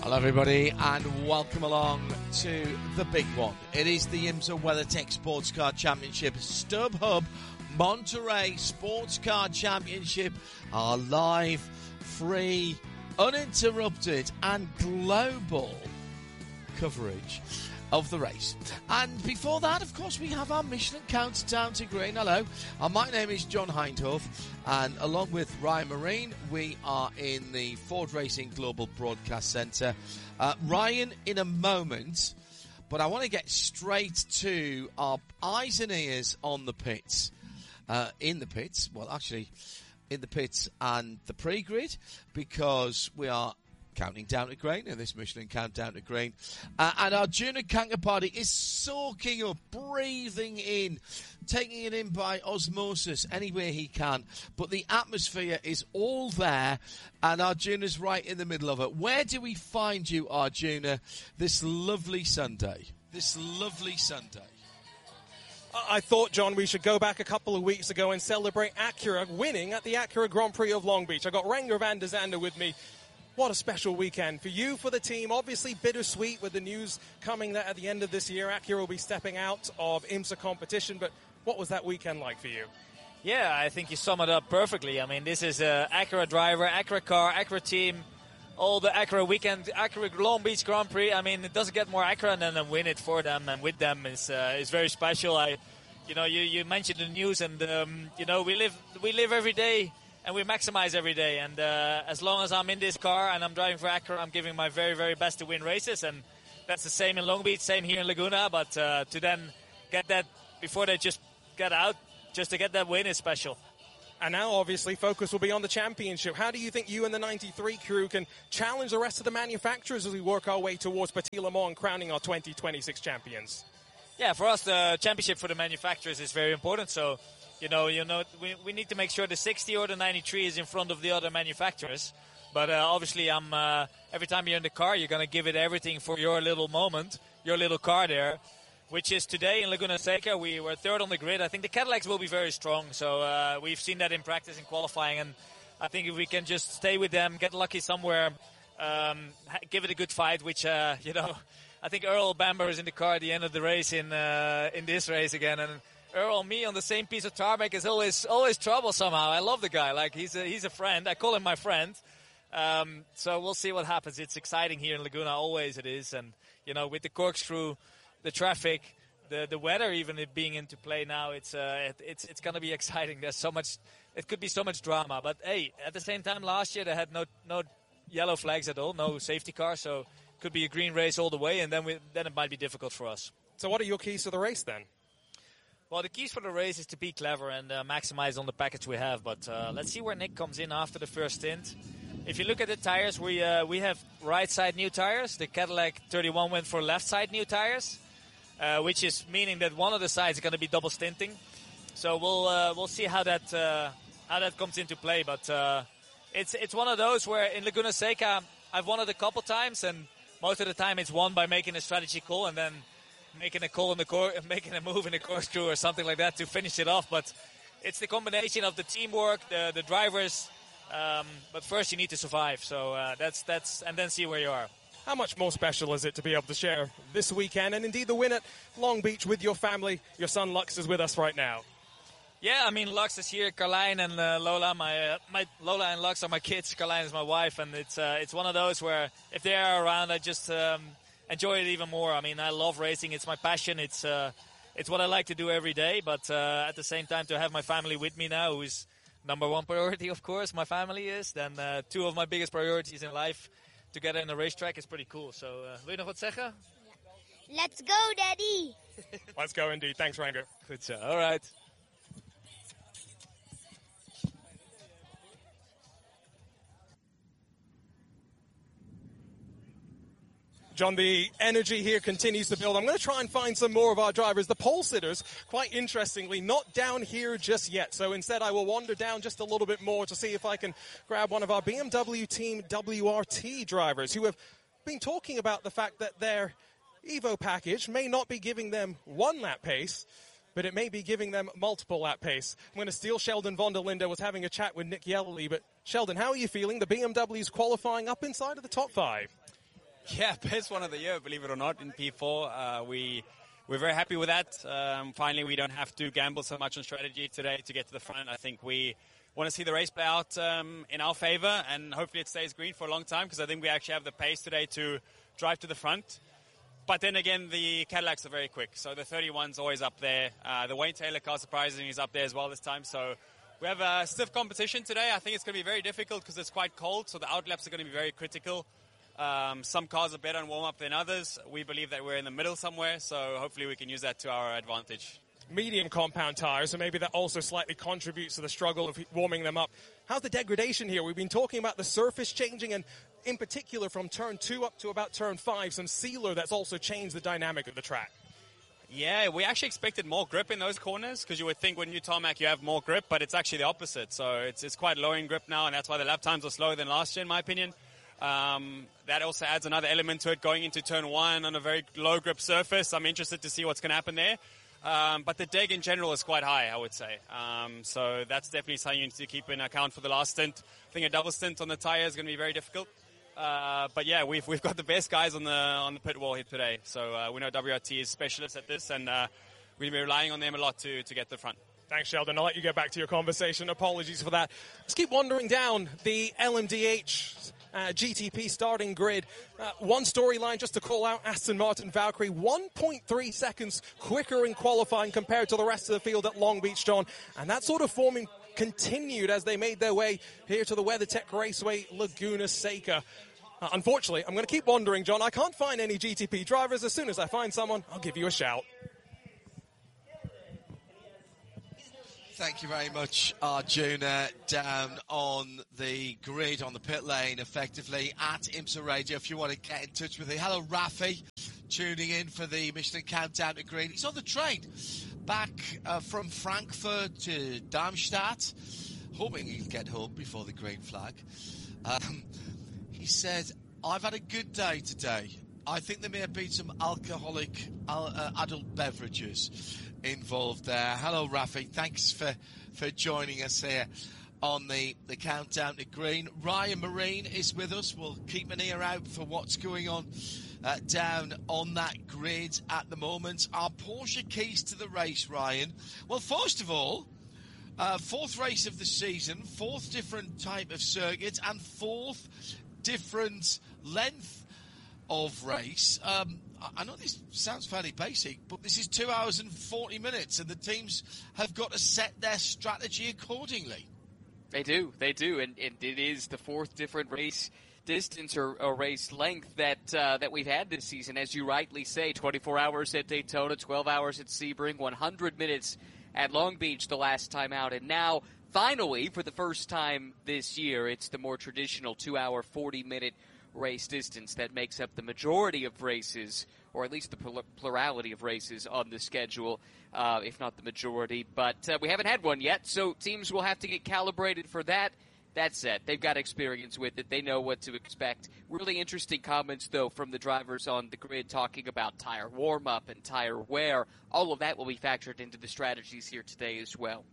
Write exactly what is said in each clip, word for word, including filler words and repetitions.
Hello everybody and welcome along to the big one. It is the IMSA WeatherTech Sports Car Championship StubHub Monterey Sports Car Championship, our live, free, uninterrupted and global coverage of the race. And before that, of course, we have our Michelin Countdown to Green. Hello, uh, my name is John Hindhoff, and along with Ryan Marine, we are in the Ford Racing Global Broadcast Centre. Uh, Ryan, in a moment, but I want to get straight to our eyes and ears on the pits. Uh, in the pits, well, actually, in the pits and the pre-grid, because we are counting down to green in this Michelin Countdown to Green. Uh, and Arjuna Kankapati is soaking up, breathing in, taking it in by osmosis anywhere he can. But the atmosphere is all there, and Arjuna's right in the middle of it. Where do we find you, Arjuna, this lovely Sunday? This lovely Sunday. I thought, John, we should go back a couple of weeks ago and celebrate Acura winning at the Acura Grand Prix of Long Beach. I got Renger van der Zande with me. What a special weekend for you, for the team. Obviously bittersweet with the news coming that at the end of this year, Acura will be stepping out of IMSA competition. But what was that weekend like for you? Yeah, I think you sum it up perfectly. I mean, this is an Acura driver, Acura car, Acura team, all the Acura weekend, Acura Long Beach Grand Prix. I mean, it doesn't get more Acura than to win it for them and with them is uh, is very special. I, you know, you, you mentioned the news, and um, you know, we live we live every day. And we maximize every day. And uh, as long as I'm in this car and I'm driving for Acura, I'm giving my very, very best to win races. And that's the same in Long Beach, same here in Laguna. But uh, to then get that before they just get out, just to get that win is special. And now, obviously, focus will be on the championship. How do you think you and the ninety-three crew can challenge the rest of the manufacturers as we work our way towards Petit Le Mans and crowning our twenty twenty-six champions? Yeah, for us, the championship for the manufacturers is very important. So, You know, you know, we we need to make sure the sixty or the ninety-three is in front of the other manufacturers. But uh, obviously, I'm uh, every time you're in the car, you're going to give it everything for your little moment, your little car there, which is today in Laguna Seca. We were third on the grid. I think the Cadillacs will be very strong. So uh, we've seen that in practice and qualifying. And I think if we can just stay with them, get lucky somewhere, um, give it a good fight, which, uh, you know, I think Earl Bamber is in the car at the end of the race in uh, in this race again. And Earl, me on the same piece of tarmac is always always trouble somehow. I love the guy. Like he's a, he's a friend. I call him my friend. Um, so we'll see what happens. It's exciting here in Laguna. Always it is. And, you know, with the corkscrew, the traffic, the the weather even it being into play now, it's uh, it, it's it's going to be exciting. There's so much. It could be so much drama. But, hey, at the same time, last year they had no no yellow flags at all, no safety car. So it could be a green race all the way. And then we, then it might be difficult for us. So what are your keys to the race then? Well, the keys for the race is to be clever and uh, maximize on the package we have. But uh, let's see where Nick comes in after the first stint. If you look at the tires, we uh, we have right side new tires. The Cadillac thirty-one went for left side new tires, uh, which is meaning that one of the sides is going to be double stinting. So we'll uh, we'll see how that uh, how that comes into play. But uh, it's it's one of those where in Laguna Seca I've won it a couple times, and most of the time it's won by making a strategy call and then making a call in the cor- making a move in the corkscrew or something like that to finish it off. But it's the combination of the teamwork, the the drivers. Um, but first you need to survive. So uh, that's that's and then see where you are. How much more special is it to be able to share this weekend and indeed the win at Long Beach with your family? Your son Lux is with us right now. Yeah, I mean Lux is here. Carlijn and uh, Lola, my uh, my Lola and Lux are my kids. Carlijn is my wife, and it's uh, it's one of those where if they are around, I just um, enjoy it even more. I mean, I love racing. It's my passion. It's uh, it's what I like to do every day. But uh, at the same time, to have my family with me now, who's number one priority, of course, my family is. Then uh, two of my biggest priorities in life together in the racetrack is pretty cool. So, uh, wil je nog wat zeggen? Let's go, Daddy. Let's go indeed. Thanks, Renger. Good job. All right. John, the energy here continues to build. I'm going to try and find some more of our drivers. The pole sitters, quite interestingly, not down here just yet. So instead, I will wander down just a little bit more to see if I can grab one of our B M W Team W R T drivers who have been talking about the fact that their Evo package may not be giving them one lap pace, but it may be giving them multiple lap pace. I'm going to steal Sheldon von der Linde, was having a chat with Nick Yellerly. But Sheldon, how are you feeling? The B M W's qualifying up inside of the top five. Yeah, best one of the year, believe it or not, in P four. Uh, we, we're very happy with that. Um, finally, we don't have to gamble so much on strategy today to get to the front. I think we want to see the race play out um, in our favor, and hopefully it stays green for a long time, because I think we actually have the pace today to drive to the front. But then again, the Cadillacs are very quick, so the thirty-one's always up there. Uh, the Wayne Taylor car, surprisingly, is up there as well this time. So we have a stiff competition today. I think it's going to be very difficult because it's quite cold, so the outlaps are going to be very critical. Um, some cars are better on warm-up than others. We believe that we're in the middle somewhere, so hopefully we can use that to our advantage. Medium compound tires, so maybe that also slightly contributes to the struggle of warming them up. How's the degradation here? We've been talking about the surface changing, and in particular from turn two up to about turn five, some sealer that's also changed the dynamic of the track. Yeah, we actually expected more grip in those corners, because you would think when you tarmac you have more grip, but it's actually the opposite. So it's, it's quite low in grip now, and that's why the lap times are slower than last year, in my opinion. Um, that also adds another element to it, going into turn one on a very low grip surface. I'm interested to see what's going to happen there. Um, but the deg in general is quite high, I would say. Um, so that's definitely something you need to keep in account for the last stint. I think a double stint on the tire is going to be very difficult. Uh, but yeah, we've we've got the best guys on the on the pit wall here today. So uh, we know W R T is specialists at this, and uh, we're going to be relying on them a lot to, to get to the front. Thanks, Sheldon. I'll let you get back to your conversation. Apologies for that. Let's keep wandering down the L M D H uh, G T P starting grid. Uh, one storyline just to call out: Aston Martin Valkyrie, one point three seconds quicker in qualifying compared to the rest of the field at Long Beach, John. And that sort of forming continued as they made their way here to the WeatherTech Raceway Laguna Seca. Uh, unfortunately, I'm going to keep wandering, John. I can't find any G T P drivers. As soon as I find someone, I'll give you a shout. Thank you very much, Arjuna, down on the grid, on the pit lane, effectively, at IMSA Radio, if you want to get in touch with me. Hello, Rafi, tuning in for the Michelin Countdown to Green. He's on the train back uh, from Frankfurt to Darmstadt, hoping he'll get home before the green flag. Um, he said, I've had a good day today. I think there may have been some alcoholic uh, adult beverages involved there. Hello, Rafi. Thanks for, for joining us here on the, the Countdown to Green. Ryan Marine is with us. We'll keep an ear out for what's going on uh, down on that grid at the moment. Our Porsche keys to the race, Ryan. Well, first of all, uh, fourth race of the season, fourth different type of circuit, and fourth different length of race. Um, I know this sounds fairly basic, but this is two hours and forty minutes, and the teams have got to set their strategy accordingly. They do, they do, and, and it is the fourth different race distance or, or race length that uh, that we've had this season. As you rightly say, twenty-four hours at Daytona, twelve hours at Sebring, one hundred minutes at Long Beach the last time out, and now, finally, for the first time this year, it's the more traditional two-hour, forty-minute race distance that makes up the majority of races, or at least the pl- plurality of races on the schedule, uh, if not the majority. But uh, we haven't had one yet, so teams will have to get calibrated for that. That said, they've got experience with it. They know what to expect. Really interesting comments, though, from the drivers on the grid talking about tire warm-up and tire wear. All of that will be factored into the strategies here today as well.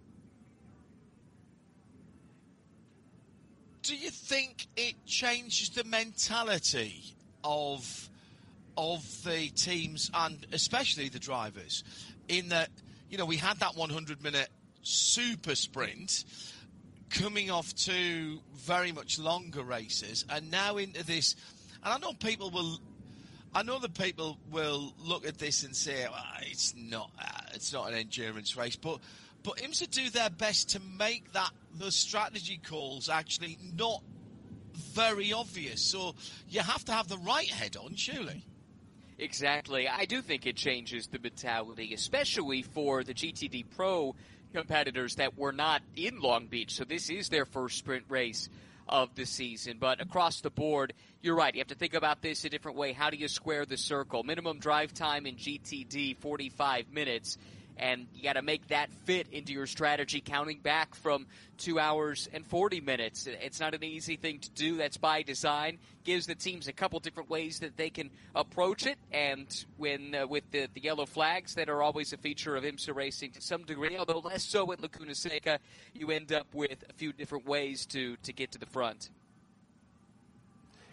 Do you think it changes the mentality of of the teams and especially the drivers in that, you know, we had that hundred minute super sprint coming off two very much longer races, and now into this, and I know people will I know that people will look at this and say, well, it's not uh, it's not an endurance race, but But IMSA do their best to make that those strategy calls actually not very obvious. So you have to have the right head on, surely. Exactly. I do think it changes the mentality, especially for the G T D Pro competitors that were not in Long Beach. So this is their first sprint race of the season. But across the board, you're right. You have to think about this a different way. How do you square the circle? Minimum drive time in G T D, forty-five minutes. And you got to make that fit into your strategy, counting back from two hours and forty minutes. It's not an easy thing to do. That's by design. Gives the teams a couple different ways that they can approach it. And when uh, with the, the yellow flags that are always a feature of IMSA racing to some degree, although less so at Laguna Seca, you end up with a few different ways to, to get to the front.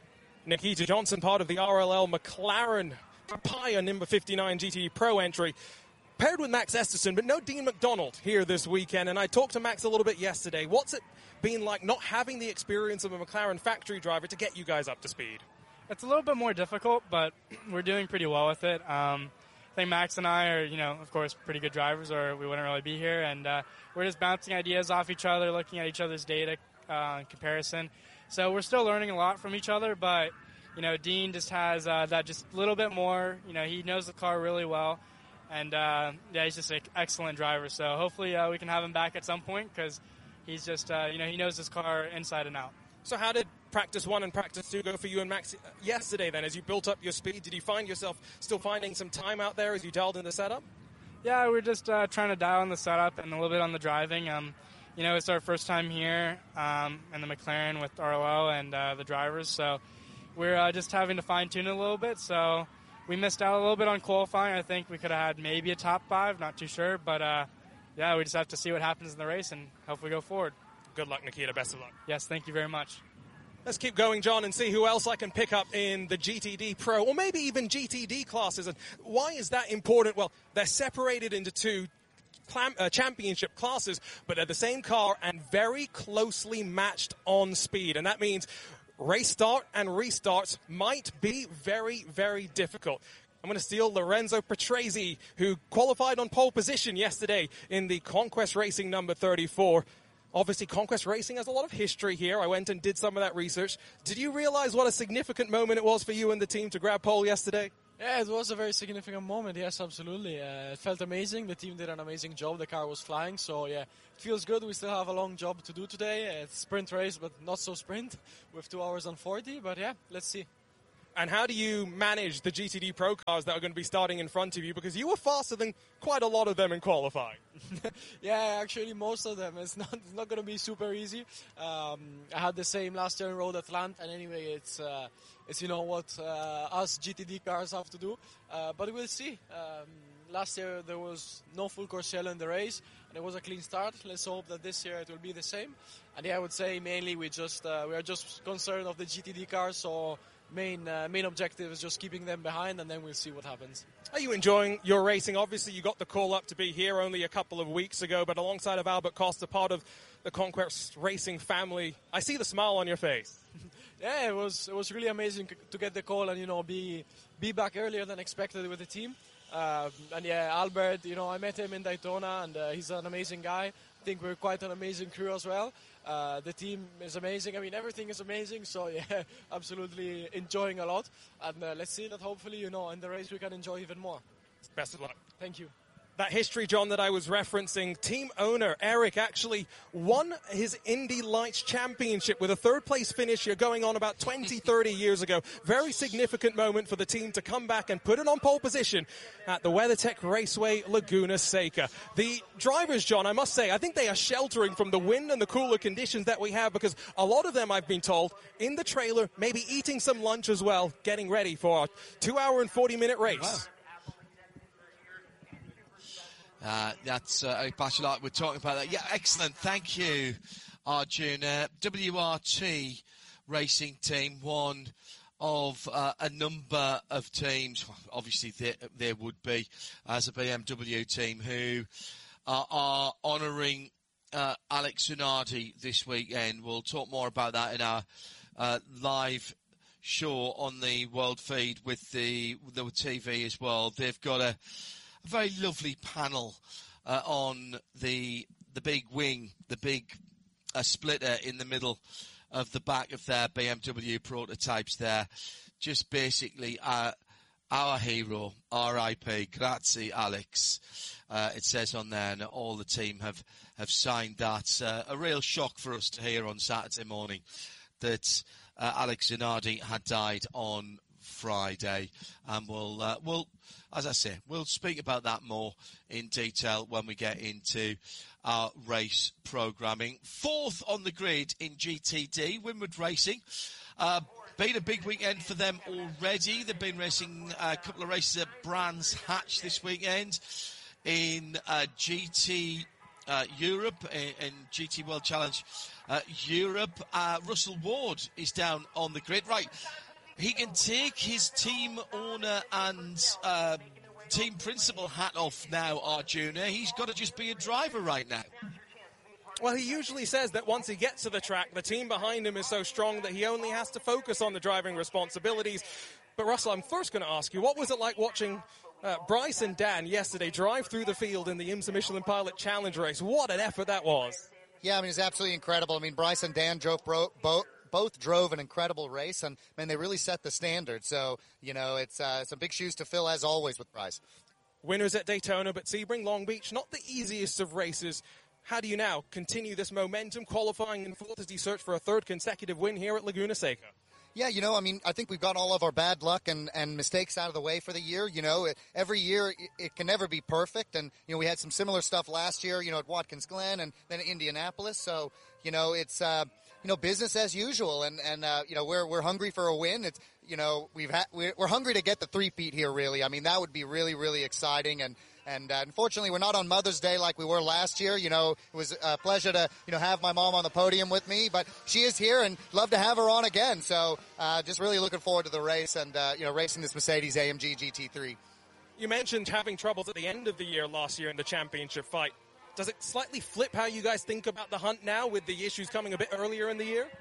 Nikita Johnson, part of the R L L McLaren Papaya number fifty-nine G T D Pro entry, paired with Max Esterson, but no Dean McDonald here this weekend. And I talked to Max a little bit yesterday. What's it been like not having the experience of a McLaren factory driver to get you guys up to speed? It's a little bit more difficult, but we're doing pretty well with it. Um, I think Max and I are, you know, of course, pretty good drivers, or we wouldn't really be here. And uh, we're just bouncing ideas off each other, looking at each other's data uh, in comparison. So we're still learning a lot from each other, but, you know, Dean just has uh, that just a little bit more. You know, he knows the car really well. And, uh, yeah, he's just an excellent driver. So hopefully uh, we can have him back at some point because he's just, uh, you know, he knows his car inside and out. So how did practice one and practice two go for you and Max yesterday then? As you built up your speed, did you find yourself still finding some time out there as you dialed in the setup? Yeah, we're just uh, trying to dial in the setup and a little bit on the driving. Um, you know, it's our first time here um, in the McLaren with R L O and uh, the drivers. So we're uh, just having to fine-tune it a little bit. So we missed out a little bit on qualifying. I think we could have had maybe a top five, not too sure. But, uh, yeah, we just have to see what happens in the race and hopefully go forward. Good luck, Nikita. Best of luck. Yes, thank you very much. Let's keep going, John, and see who else I can pick up in the G T D Pro or maybe even G T D classes. And why is that important? Well, they're separated into two clam- uh, championship classes, but they're the same car and very closely matched on speed. And that means race start and restarts might be very, very difficult. I'm going to steal Lorenzo Petresi, who qualified on pole position yesterday in the Conquest Racing number thirty-four. Obviously, Conquest Racing has a lot of history here. I went and did some of that research. Did you realize what a significant moment it was for you and the team to grab pole yesterday? Yeah, it was a very significant moment. Yes, absolutely. Uh, it felt amazing. The team did an amazing job. The car was flying. So, yeah, it feels good. We still have a long job to do today. Uh, it's a sprint race, but not so sprint with two hours and forty. But, yeah, let's see. And how do you manage the G T D Pro cars that are going to be starting in front of you? Because you were faster than quite a lot of them in qualifying. Yeah, actually, most of them. It's not it's not going to be super easy. Um, I had the same last year in Road Atlanta, and anyway, it's uh, it's you know what uh, us G T D cars have to do. Uh, but we'll see. Um, last year there was no full course yellow in the race, and it was a clean start. Let's hope that this year it will be the same. And yeah, I would say mainly we just uh, we are just concerned of the G T D cars. So. Main uh, main objective is just keeping them behind, and then we'll see what happens. Are you enjoying your racing? Obviously, you got the call up to be here only a couple of weeks ago, but alongside of Albert Costa, part of the Conquest Racing family, I see the smile on your face. Yeah, it was it was really amazing to get the call and you know be be back earlier than expected with the team. Uh, and yeah, Albert, you know, I met him in Daytona, and uh, he's an amazing guy. I think we're quite an amazing crew as well. Uh, the team is amazing. I mean, everything is amazing. So, yeah, absolutely enjoying a lot. And uh, let's see that hopefully, you know, in the race we can enjoy even more. Best of luck. Thank you. That history, John, that I was referencing, team owner Eric actually won his Indy Lights Championship with a third-place finish here going on about twenty, thirty years ago. Very significant moment for the team to come back and put it on pole position at the WeatherTech Raceway Laguna Seca. The drivers, John, I must say, I think they are sheltering from the wind and the cooler conditions that we have because a lot of them, I've been told, in the trailer, maybe eating some lunch as well, getting ready for a two-hour and forty-minute race. Wow. Uh, that's uh, Eric Bachelot. We're talking about that. Yeah, excellent. Thank you, Arjun. Uh, W R T Racing Team, one of uh, a number of teams, obviously there, there would be, as a B M W team, who uh, are honouring uh, Alex Zanardi this weekend. We'll talk more about that in our uh, live show on the World Feed with the, the T V as well. They've got a A very lovely panel uh, on the the big wing, the big uh, splitter in the middle of the back of their B M W prototypes there. Just basically uh, our hero, R I P, grazie Alex. Uh, it says on there, and all the team have, have signed that. Uh, a real shock for us to hear on Saturday morning that uh, Alex Zanardi had died on Friday, and we'll uh, we'll as I say we'll speak about that more in detail when we get into our race programming. Fourth on the grid in G T D, Winward Racing. Uh, been a big weekend for them already. They've been racing a couple of races at Brands Hatch this weekend in uh, G T uh, Europe and G T World Challenge uh, Europe. Uh, Russell Ward is down on the grid. Right. he can take his team owner and uh, team principal hat off now, Arjuna. He's got to just be a driver right now. Well, he usually says that once he gets to the track, the team behind him is so strong that he only has to focus on the driving responsibilities. But Russell, I'm first going to ask you, what was it like watching uh, Bryce and Dan yesterday drive through the field in the IMSA Michelin Pilot Challenge race? What an effort that was. Yeah, I mean, it's absolutely incredible. I mean, Bryce and Dan drove bro- bo- both drove an incredible race, and, man, they really set the standard. So, you know, it's uh, some big shoes to fill, as always, with Bryce. Winners at Daytona, but Sebring, Long Beach, not the easiest of races. How do you now continue this momentum, qualifying in fourth as you search for a third consecutive win here at Laguna Seca? Yeah, you know, I mean, I think we've got all of our bad luck and, and mistakes out of the way for the year. You know, it, every year it, it can never be perfect. And, you know, we had some similar stuff last year, you know, at Watkins Glen and then at Indianapolis. So, you know, it's, uh, you know, business as usual. And, and uh, you know, we're we're hungry for a win. It's, you know, we've ha- we're, we're hungry to get the three-peat here, really. I mean, that would be really, really exciting. And, And uh, unfortunately, we're not on Mother's Day like we were last year. You know, it was a pleasure to, you know, have my mom on the podium with me. But she is here, and love to have her on again. So uh, just really looking forward to the race and, uh, you know, racing this Mercedes A M G G T three. You mentioned having troubles at the end of the year last year in the championship fight. Does it slightly flip how you guys think about the hunt now with the issues coming a bit earlier in the year?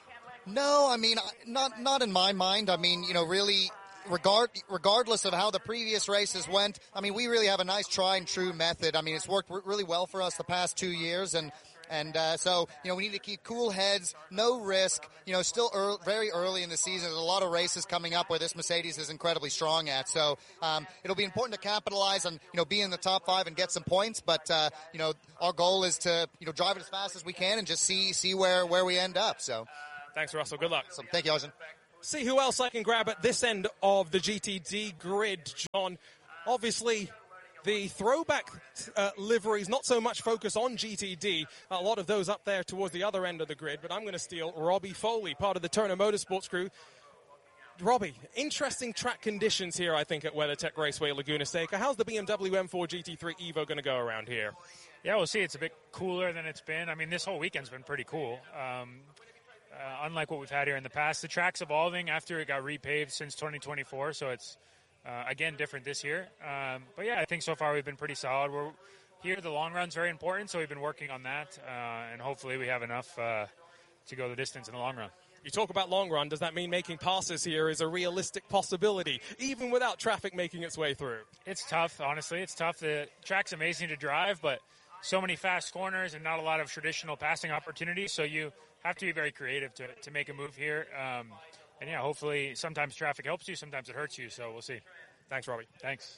No, I mean, not not in my mind. I mean, you know, really... Regard, regardless of how the previous races went, I mean, we really have a nice try and true method. I mean, it's worked really well for us the past two years. And, and uh, so, you know, we need to keep cool heads, no risk. You know, still early, very early in the season. There's a lot of races coming up where this Mercedes is incredibly strong at. So um, it'll be important to capitalize and, you know, be in the top five and get some points. But, uh, you know, our goal is to, you know, drive it as fast as we can and just see see where, where we end up. So thanks, Russell. Good luck. So, thank you, Arjun. See who else I can grab at this end of the G T D grid, John. Obviously, the throwback uh, liveries, not so much focus on G T D. A lot of those up there towards the other end of the grid, but I'm going to steal Robbie Foley, part of the Turner Motorsports crew. Robbie, interesting track conditions here, I think, at WeatherTech Raceway, Laguna Seca. How's the B M W M four G T three Evo going to go around here? Yeah, we'll see. It's a bit cooler than it's been. I mean, this whole weekend's been pretty cool. Um, Uh, unlike what we've had here in the past. The track's evolving after it got repaved since twenty twenty-four, so it's, uh, again, different this year. Um, but, yeah, I think so far we've been pretty solid. We're here, the long run's very important, so we've been working on that, uh, and hopefully we have enough uh, to go the distance in the long run. You talk about long run. Does that mean making passes here is a realistic possibility, even without traffic making its way through? It's tough, honestly. It's tough. The track's amazing to drive, but so many fast corners and not a lot of traditional passing opportunities, so you have to be very creative to, to make a move here. Um, and, yeah, hopefully sometimes traffic helps you, sometimes it hurts you, so we'll see. Thanks, Robbie. Thanks.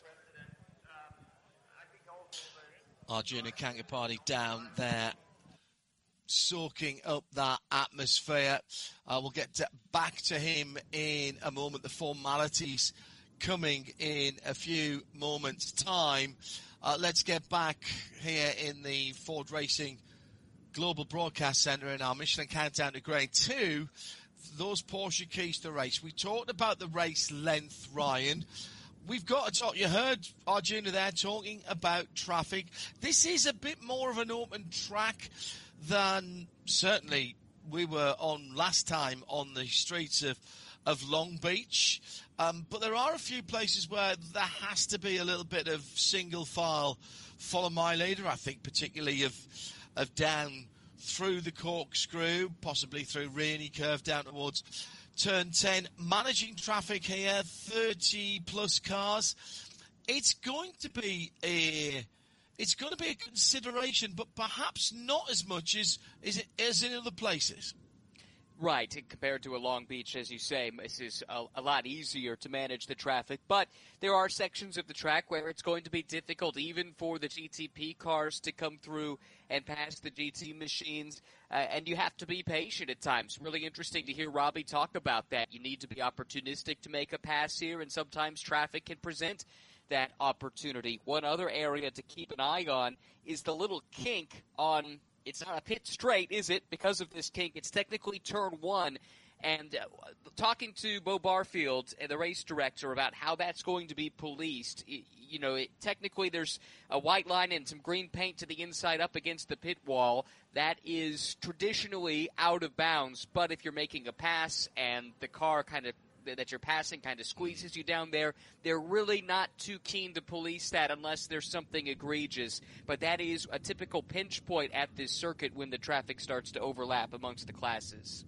Arjuna Kankapati down there, soaking up that atmosphere. Uh, we'll get to, back to him in a moment. The formalities coming in a few moments' time. Uh, let's get back here in the Ford Racing Global Broadcast Centre in our Michelin Countdown to Grade two. Those Porsche keys to race. We talked about the race length, Ryan. We've got to talk. You heard Arjuna there talking about traffic. This is a bit more of an open track than certainly we were on last time on the streets of, of Long Beach. Um, but there are a few places where there has to be a little bit of single file follow my leader, I think, particularly of of down through the corkscrew, possibly through Rainy Curve down towards turn ten. Managing traffic here, thirty plus cars. It's going to be a it's going to be a consideration, but perhaps not as much as as, as in other places. Right, compared to a Long Beach, as you say, this is a, a lot easier to manage the traffic. But there are sections of the track where it's going to be difficult, even for the G T P cars to come through and pass the G T machines. Uh, and you have to be patient at times. Really interesting to hear Robbie talk about that. You need to be opportunistic to make a pass here, and sometimes traffic can present that opportunity. One other area to keep an eye on is the little kink on... It's not a pit straight, is it? Because of this kink, it's technically turn one. And uh, talking to Bo Barfield, uh, the race director, about how that's going to be policed, it, you know, it, technically there's a white line and some green paint to the inside up against the pit wall. That is traditionally out of bounds. But if you're making a pass and the car kind of that your passing kind of squeezes you down there. They're really not too keen to police that unless there's something egregious. But that is a typical pinch point at this circuit when the traffic starts to overlap amongst the classes.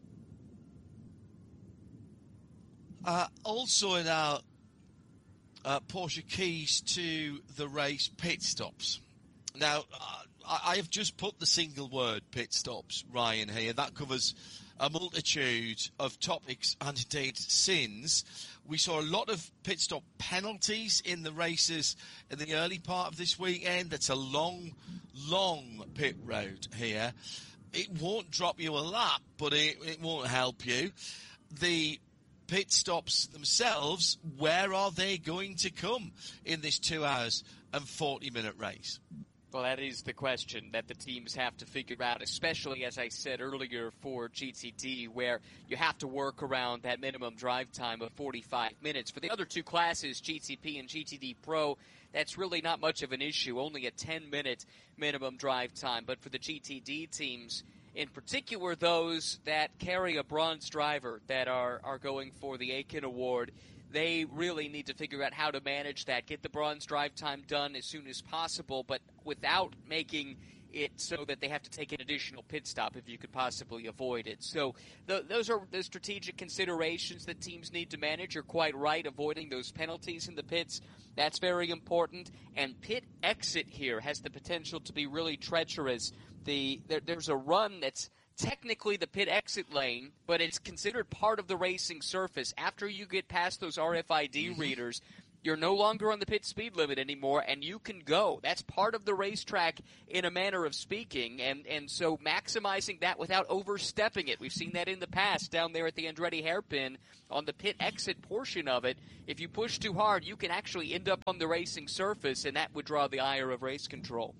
Uh, also in our uh, Porsche keys to the race, pit stops. Now, uh, I have just put the single word pit stops, Ryan, here. That covers a multitude of topics and indeed sins. We saw a lot of pit stop penalties in the races in the early part of this weekend. That's a long, long pit road here. It won't drop you a lap, but it, it won't help you. The pit stops themselves, where are they going to come in this two hours and forty minute race? Well, that is the question that the teams have to figure out, especially, as I said earlier, for G T D, where you have to work around that minimum drive time of forty-five minutes. For the other two classes, G T P and G T D Pro, that's really not much of an issue, only a ten minute minimum drive time. But for the G T D teams, in particular those that carry a bronze driver that are, are going for the Aiken Award, they really need to figure out how to manage that, get the bronze drive time done as soon as possible, but without making it so that they have to take an additional pit stop if you could possibly avoid it. So th- those are the strategic considerations that teams need to manage. You're quite right, avoiding those penalties in the pits. That's very important. And pit exit here has the potential to be really treacherous. The there, There's a run that's technically the pit exit lane, but it's considered part of the racing surface. After you get past those R F I D mm-hmm. readers, you're no longer on the pit speed limit anymore, and you can go. That's part of the racetrack in a manner of speaking, and, and so maximizing that without overstepping it. We've seen that in the past down there at the Andretti hairpin on the pit exit portion of it. If you push too hard, you can actually end up on the racing surface, and that would draw the ire of race control.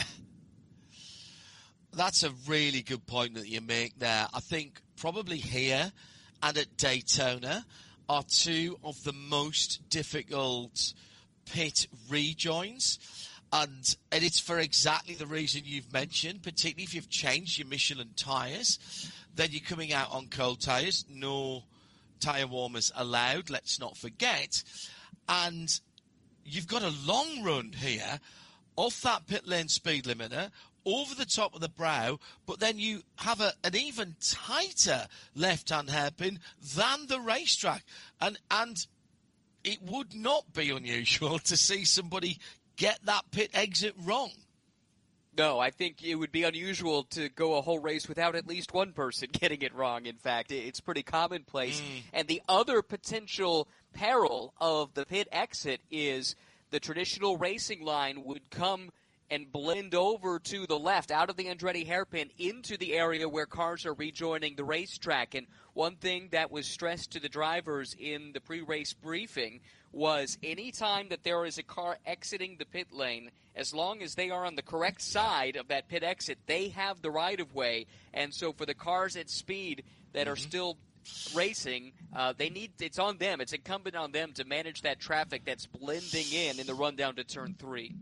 That's a really good point that you make there. I think probably here and at Daytona are two of the most difficult pit rejoins. And, and it's for exactly the reason you've mentioned, particularly if you've changed your Michelin tyres, then you're coming out on cold tyres. No tyre warmers allowed, let's not forget. And you've got a long run here off that pit lane speed limiter, over the top of the brow, but then you have a, an even tighter left-hand hairpin than the racetrack. And and it would not be unusual to see somebody get that pit exit wrong. No, I think it would be unusual to go a whole race without at least one person getting it wrong. In fact, it's pretty commonplace. Mm. And the other potential peril of the pit exit is the traditional racing line would come and blend over to the left, out of the Andretti hairpin, into the area where cars are rejoining the racetrack. And one thing that was stressed to the drivers in the pre-race briefing was any time that there is a car exiting the pit lane, as long as they are on the correct side of that pit exit, they have the right-of-way. And so for the cars at speed that are still racing, uh, they need it's on them. It's incumbent on them to manage that traffic that's blending in in the run down to turn three.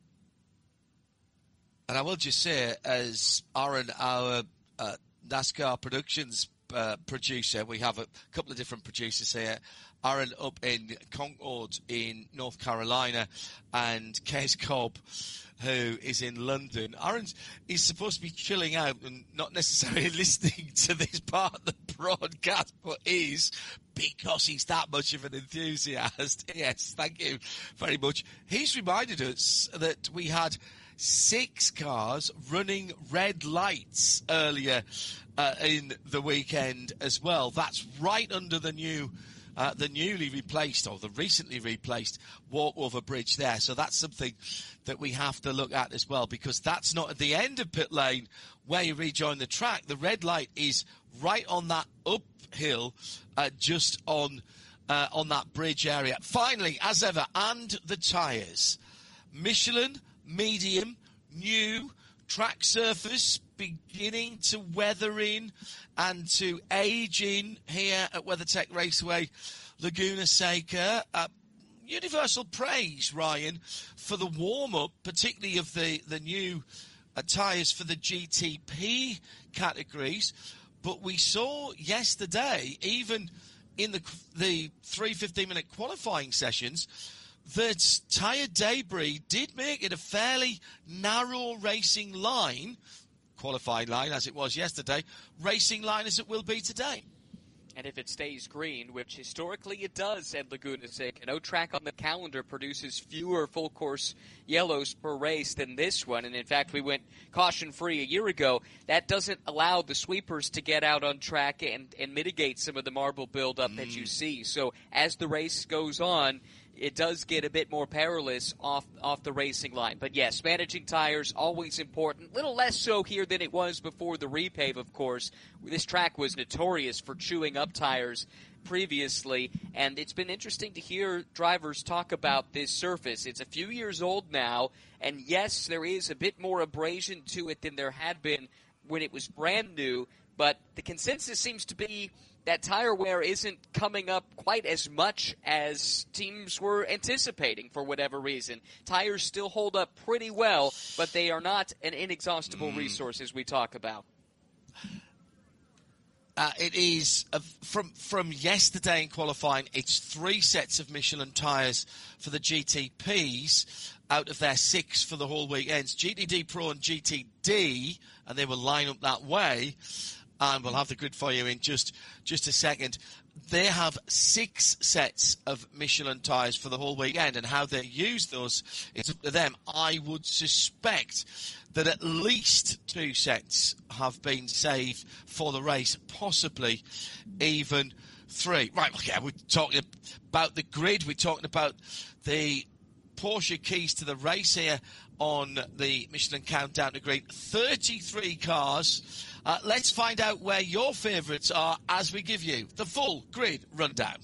And I will just say, as Aaron, our uh, NASCAR Productions uh, producer, we have a couple of different producers here. Aaron up in Concord in North Carolina, and Kes Cobb, who is in London. Aaron is supposed to be chilling out and not necessarily listening to this part of the broadcast, but is, because he's that much of an enthusiast. Yes, thank you very much. He's reminded us that we had six cars running red lights earlier uh, in the weekend as well. That's right under the new, uh, the newly replaced or the recently replaced walkover bridge there. So that's something that we have to look at as well, because that's not at the end of pit lane where you rejoin the track. The red light is right on that uphill, uh, just on uh, on that bridge area. Finally, as ever, and the tyres. Michelin medium, new, track surface beginning to weather in and to age in here at WeatherTech Raceway, Laguna Seca. Uh, universal praise, Ryan, for the warm-up, particularly of the, the new uh, tyres for the G T P categories. But we saw yesterday, even in the the three fifteen-minute qualifying sessions that tyre debris did make it a fairly narrow racing line, qualifying line as it was yesterday, racing line as it will be today. And if it stays green, which historically it does at Laguna Seca, no track on the calendar produces fewer full-course yellows per race than this one. And in fact, we went caution-free a year ago. That doesn't allow the sweepers to get out on track and, and mitigate some of the marble buildup mm. that you see. So as the race goes on, it does get a bit more perilous off off the racing line. But yes, managing tires, always important. A little less so here than it was before the repave, of course. This track was notorious for chewing up tires previously, and it's been interesting to hear drivers talk about this surface. It's a few years old now, and yes, there is a bit more abrasion to it than there had been when it was brand new, but the consensus seems to be that tire wear isn't coming up quite as much as teams were anticipating for whatever reason. Tires still hold up pretty well, but they are not an inexhaustible mm. resource as we talk about. Uh, it is, uh, from from yesterday in qualifying, it's three sets of Michelin tyres for the G T Ps out of their six for the whole weekends. G T D Pro and G T D, and they will line up that way. And we'll have the grid for you in just, just a second. They have six sets of Michelin tyres for the whole weekend, and how they use those, it's up to them. I would suspect that at least two sets have been saved for the race, possibly even three. Right, okay, we're talking about the grid. We're talking about the Porsche keys to the race here on the Michelin Countdown to Green. thirty-three cars. Uh, let's find out where your favourites are as we give you the full grid rundown.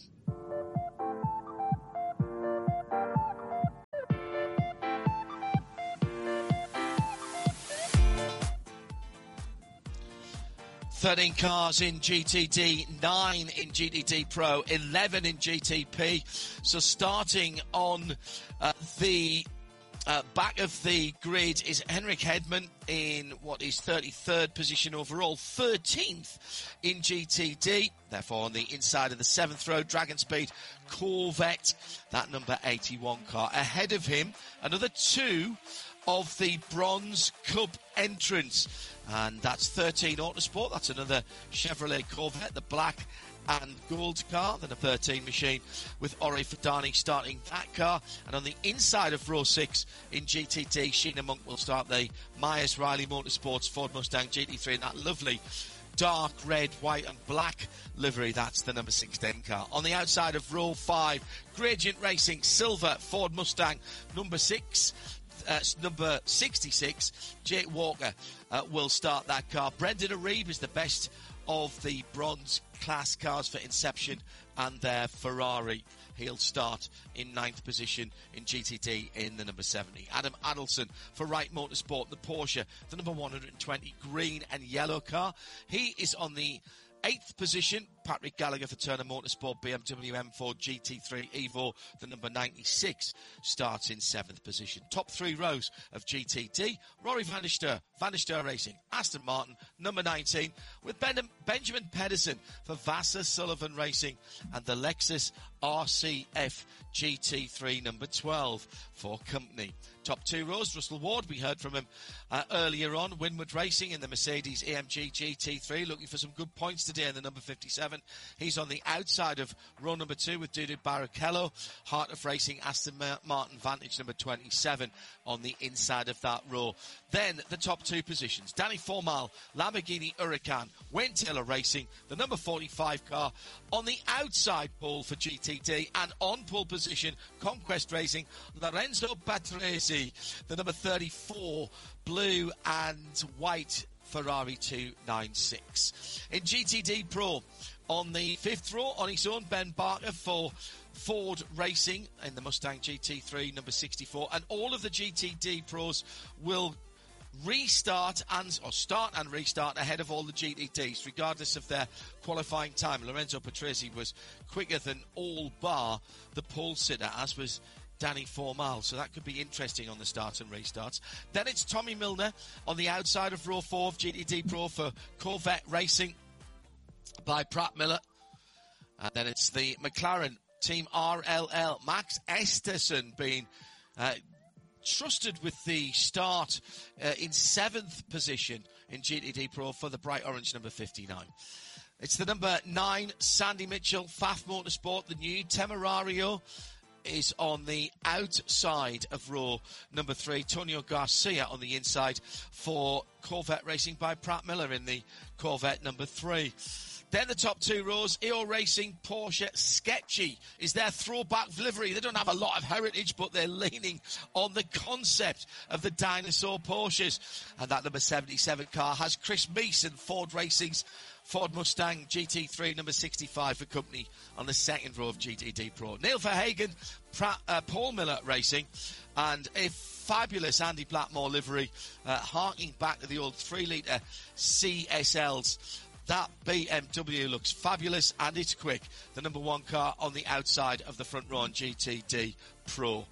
thirteen cars in G T D, nine in G T D Pro, eleven in G T P. So starting on uh, the uh, back of the grid is Henrik Hedman in what is thirty-third position overall, thirteenth in G T D. Therefore, on the inside of the seventh row, Dragon Speed Corvette, that number eighty-one car. Ahead of him, another two of the Bronze Cup entrants, and that's thirteen Autosport. That's another Chevrolet Corvette, the black and gold car. Then a thirteen machine with Ori Fadani starting that car. And on the inside of row six in G T D, Sheena Monk will start the Myers Riley Motorsports Ford Mustang G T three in that lovely dark red, white and black livery. That's the number sixteen car. On the outside of row five, Gradient Racing Silver Ford Mustang number six. Uh, number sixty-six, Jake Walker uh, will start that car. Brendan Arieb is the best of the bronze class cars for Inception and their Ferrari. He'll start in ninth position in G T D in the number seventy. Adam Adelson for Wright Motorsport, the Porsche, the number one hundred twenty green and yellow car. He is on the eighth position. Patrick Gallagher for Turner Motorsport, B M W M four G T three Evo, the number ninety-six, starts in seventh position. Top three rows of G T D, Rory van der Steur, Van der Steur Racing, Aston Martin, number nineteen, with ben- Benjamin Pedersen for Vassar Sullivan Racing, and the Lexus R C F G T three, number twelve, for Company. Top two rows, Russell Ward, we heard from him uh, earlier on, Winward Racing in the Mercedes A M G G T three, looking for some good points today in the number fifty-seven. He's on the outside of row number two with Dudu Barrichello. Heart of Racing, Aston Martin Vantage number twenty-seven on the inside of that row. Then the top two positions, Danny Formal, Lamborghini Huracan, Wayne Taylor Racing, the number forty-five car. On the outside pole for G T D and on pole position, Conquest Racing, Lorenzo Patrese, the number thirty-four blue and white Ferrari two ninety-six. In G T D Pro, on the fifth row, on his own, Ben Barker for Ford Racing in the Mustang G T three, number sixty-four. And all of the G T D Pros will restart and or start and restart ahead of all the G T Ds, regardless of their qualifying time. Lorenzo Patrese was quicker than all bar the pole sitter, as was Danny Formal, so that could be interesting on the starts and restarts. Then it's Tommy Milner on the outside of row four of G T D Pro for Corvette Racing by Pratt Miller. And then it's the McLaren Team R L L. Max Esterson being uh, trusted with the start uh, in seventh position in G T D Pro for the bright orange number fifty-nine. It's the number nine, Sandy Mitchell, F A F Motorsport, the new Temerario, is on the outside of row number three. Tonio Garcia on the inside for Corvette Racing by Pratt Miller in the Corvette number three. Then the top two rows, E O Racing, Porsche, Sketchy is their throwback livery. They don't have a lot of heritage, but they're leaning on the concept of the dinosaur Porsches. And that number seventy-seven car has Chris Meeson, Ford Racing's Ford Mustang G T three, number sixty-five for company on the second row of G T D Pro. Neil Verhagen, Pratt, uh, Paul Miller Racing, and a fabulous Andy Blackmore livery, uh, harking back to the old three litre C S Ls. That B M W looks fabulous, and it's quick. The number one car on the outside of the front row on G T D Pro.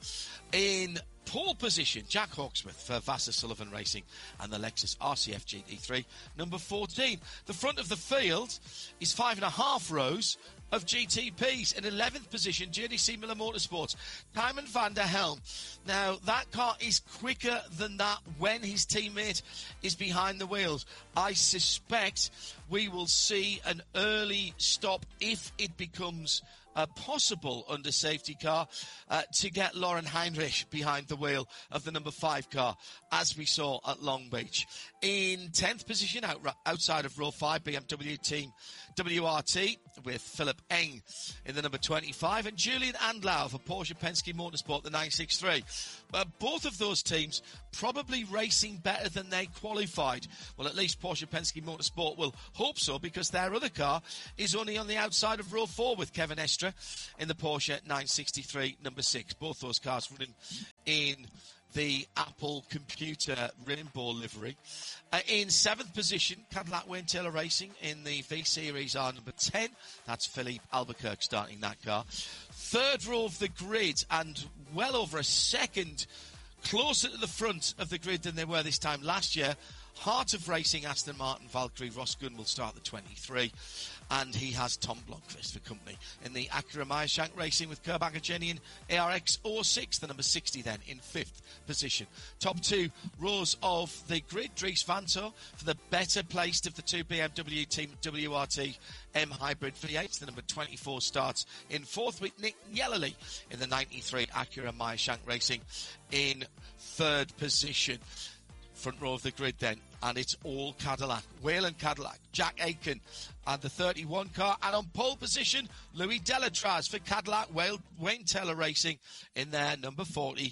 In pole position, Jack Hawksworth for Vassar Sullivan Racing and the Lexus R C F G T three, number fourteen. The front of the field is five and a half rows of G T Ps. In eleventh position, J D C Miller Motorsports, Tymon van der Helm. Now, that car is quicker than that when his teammate is behind the wheels. I suspect we will see an early stop if it becomes Uh, possible under safety car uh, to get Lauren Heinrich behind the wheel of the number five car, as we saw at Long Beach. In tenth position, out, outside of row five, B M W team W R T with Philip Eng in the number twenty-five, and Julian Andlau for Porsche Penske Motorsport, the nine sixty-three. But both of those teams probably racing better than they qualified. Well, at least Porsche Penske Motorsport will hope so, because their other car is only on the outside of row four with Kevin Estre in the Porsche nine sixty-three, number six. Both those cars running in the Apple Computer Rainbow livery. Uh, in seventh position, Cadillac Wayne Taylor Racing in the V-Series R number ten. That's Philippe Albuquerque starting that car. Third row of the grid, and well over a second closer to the front of the grid than they were this time last year. Heart of Racing, Aston Martin, Valkyrie, Ross Gunn will start the twenty-three. And he has Tom Blomqvist for company in the Acura Meyershank Racing with Kerbacher Genian A R X oh six, the number sixty then in fifth position. Top two rows of the grid, Dries Vanthoor for the better placed of the two B M W team W R T M Hybrid V eight, the number twenty-four starts in fourth, with Nick Yellerly in the ninety-three Acura Meyershank Racing in third position. Front row of the grid then, and it's all Cadillac. Whelen Cadillac, Jack Aitken and the thirty-one car, and on pole position, Louis Delatraz for Cadillac Wayne Taylor Racing in their number forty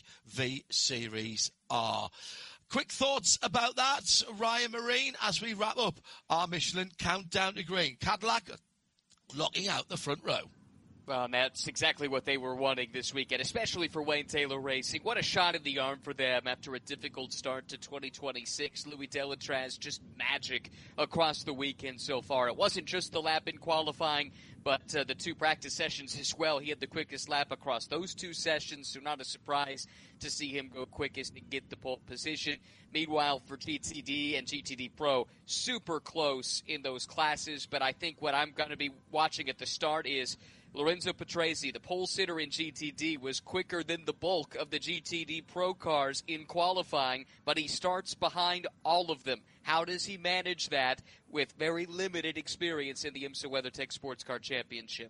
V-Series R. Quick thoughts about that, Ryan Marine, as we wrap up our Michelin Countdown to Green. Cadillac locking out the front row. Well, and that's exactly what they were wanting this weekend, especially for Wayne Taylor Racing. What a shot in the arm for them after a difficult start to twenty twenty-six. Louis Delatraz, just magic across the weekend so far. It wasn't just the lap in qualifying, but uh, the two practice sessions as well. He had the quickest lap across those two sessions, so not a surprise to see him go quickest and get the pole position. Meanwhile, for G T D and G T D Pro, super close in those classes, but I think what I'm going to be watching at the start is Lorenzo Patrese, the pole sitter in G T D, was quicker than the bulk of the G T D Pro cars in qualifying, but he starts behind all of them. How does he manage that with very limited experience in the IMSA WeatherTech Sports Car Championship?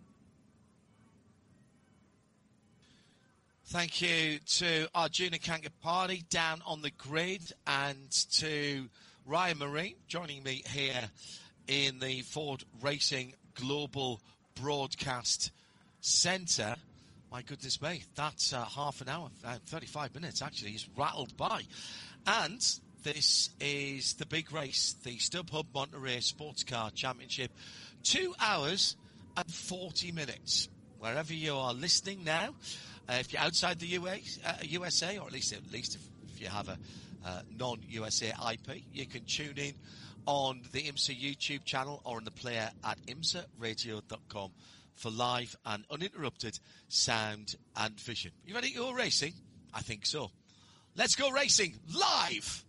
Thank you to Arjuna Kankapani down on the grid, and to Ryan Marine joining me here in the Ford Racing Global Broadcast Centre. My goodness me, that's uh, half an hour, uh, thirty-five minutes actually, is rattled by. And this is the big race, the StubHub Monterey Sports Car Championship. Two hours and forty minutes. Wherever you are listening now, uh, if you're outside the U S, uh, U S A, or at least at least if, if you have a uh, non-U S A I P, you can tune in on the IMSA YouTube channel or on the player at imsa radio dot com for live and uninterrupted sound and vision. You ready to go racing? I think so. Let's go racing live!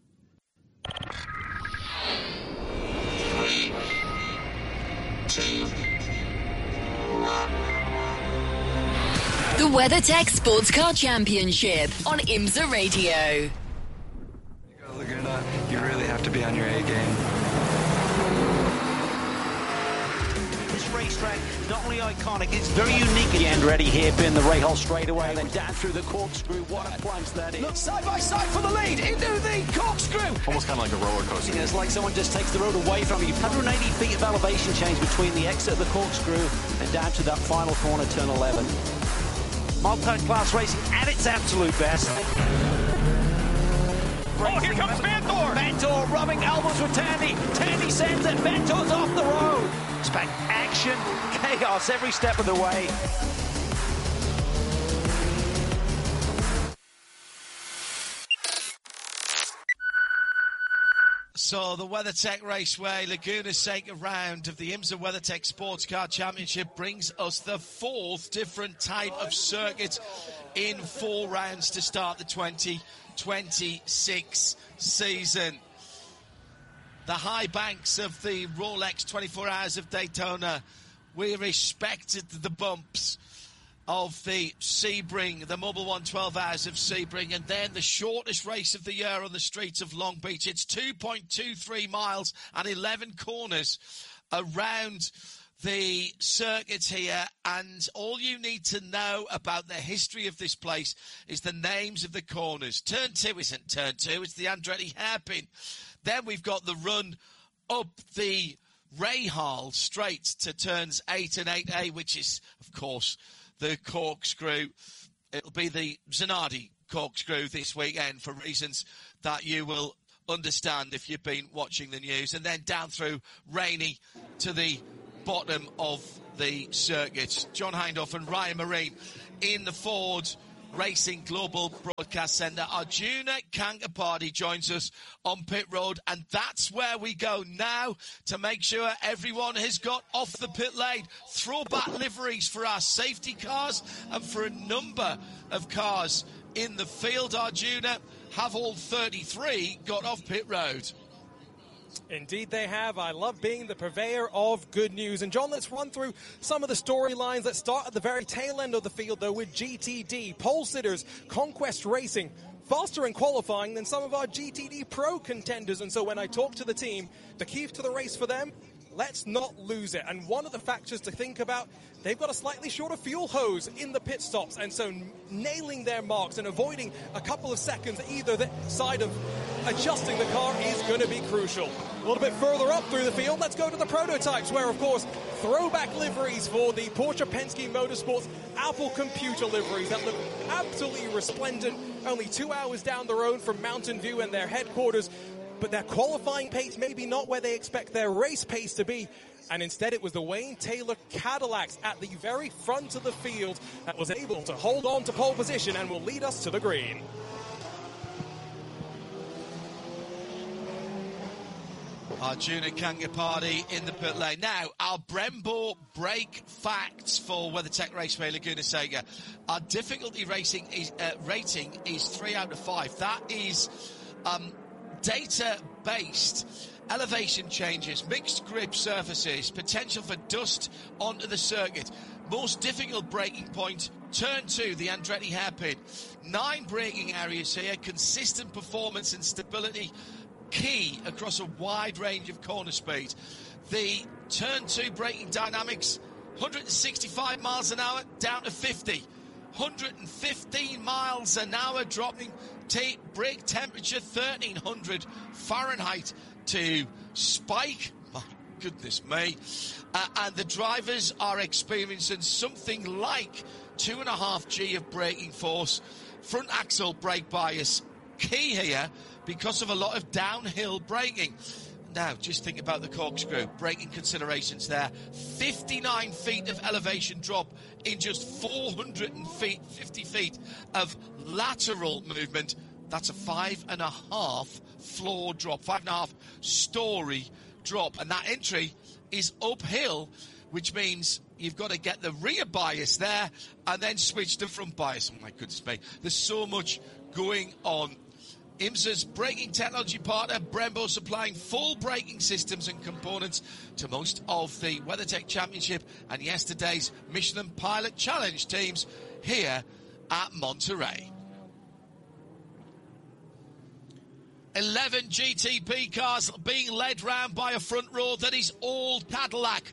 Three, two, The WeatherTech Sports Car Championship on IMSA Radio. Laguna, you really have to be on your A game. This racetrack, not only iconic, it's very unique. The Andretti here, been the Rahal straightaway, then down through the corkscrew. What a plunge that is. Look side by side for the lead into the corkscrew. Almost kind of like a roller coaster. It's like someone just takes the road away from you. one hundred eighty feet of elevation change between the exit of the corkscrew and down to that final corner, turn eleven. Multi-class racing at its absolute best. Oh, here comes Vantor! Vantor rubbing elbows with Tandy. Tandy sends it. Vantor's off the road. Spank action, chaos every step of the way. So the WeatherTech Raceway Laguna Seca round of the IMSA WeatherTech Sports Car Championship brings us the fourth different type of circuit in four rounds to start the twenty twenty-six season. The high banks of the Rolex twenty-four Hours of Daytona. We respected the bumps of the Sebring, the Mobil one twelve Hours of Sebring, and then the shortest race of the year on the streets of Long Beach. It's two point two three miles and eleven corners around the circuit here, and all you need to know about the history of this place is the names of the corners. Turn two isn't turn two, it's the Andretti hairpin. Then we've got the run up the Rahal straight to turns eight and eight A, which is, of course, the corkscrew. It'll be the Zanardi corkscrew this weekend for reasons that you will understand if you've been watching the news. And then down through Rainey to the bottom of the circuit. John Hindhaugh and Ryan Marine in the Ford Racing Global Broadcast Centre. Arjuna Kankapati joins us on pit road, and that's where we go now to make sure everyone has got off the pit lane. Throwback liveries for our safety cars and for a number of cars in the field. Arjuna, have all thirty-three got off pit road? Indeed they have. I love being the purveyor of good news. And John, let's run through some of the storylines. Let's start at the very tail end of the field, though, with G T D. Pole sitters, Conquest Racing, faster in qualifying than some of our G T D Pro contenders. And so when I talk to the team, the key to the race for them, let's not lose it. And one of the factors to think about, they've got a slightly shorter fuel hose in the pit stops, and so nailing their marks and avoiding a couple of seconds either side of adjusting the car is going to be crucial. A little bit further up through the field, let's go to the prototypes, where, of course, throwback liveries for the Porsche Penske Motorsports Apple Computer liveries that look absolutely resplendent, only two hours down the road from Mountain View and their headquarters. But their qualifying pace maybe not where they expect their race pace to be. And instead it was the Wayne Taylor Cadillacs at the very front of the field that was able to hold on to pole position and will lead us to the green. Arjuna Kankapati in the pit lane. Now, our Brembo brake facts for WeatherTech Raceway Laguna Seca. Our difficulty racing is, uh, rating is three out of five. That is um, data-based. Elevation changes, mixed grip surfaces, potential for dust onto the circuit. Most difficult braking point, turn two, the Andretti hairpin. Nine braking areas here, consistent performance and stability, key across a wide range of corner speed. The turn two braking dynamics, one hundred sixty-five miles an hour down to fifty. one hundred fifteen miles an hour dropping t- brake temperature, thirteen hundred Fahrenheit to spike. My goodness me. Uh, and the drivers are experiencing something like two and a half G of braking force. Front axle brake bias, key here because of a lot of downhill braking. Now, just think about the corkscrew. Braking considerations there. fifty-nine feet of elevation drop in just four hundred fifty feet of lateral movement. That's a five and a half floor drop, five and a half story drop. And that entry is uphill, which means you've got to get the rear bias there and then switch to front bias. Oh, my goodness me. There's so much going on IMSA's braking technology partner, Brembo, supplying full braking systems and components to most of the WeatherTech Championship and yesterday's Michelin Pilot Challenge teams here at Monterey. eleven G T P cars being led round by a front row that is all Cadillac.